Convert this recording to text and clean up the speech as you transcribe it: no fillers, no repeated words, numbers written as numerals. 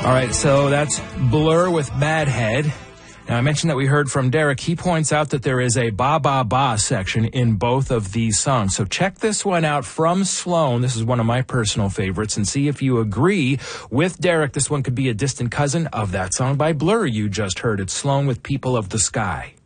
All right, so that's Blur with Bad Head. Now, I mentioned that we heard from Derek. He points out that there is a ba ba ba section in both of these songs. So check this one out from Sloan. This is one of my personal favorites, and see if you agree with Derek. This one could be a distant cousin of that song by Blur you just heard. It's Sloan with People of the Sky.